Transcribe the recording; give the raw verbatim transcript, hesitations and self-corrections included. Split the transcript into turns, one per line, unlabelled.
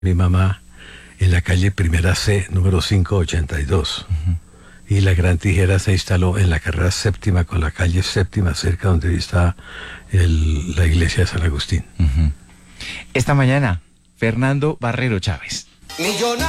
mi mamá en la calle Primera C, número quinientos ochenta y dos. Uh-huh. Y la Gran Tijera se instaló en la carrera séptima con la calle séptima, cerca donde está el, la iglesia de San Agustín.
Uh-huh. Esta mañana, Fernando Barrero Chávez.
Millonario.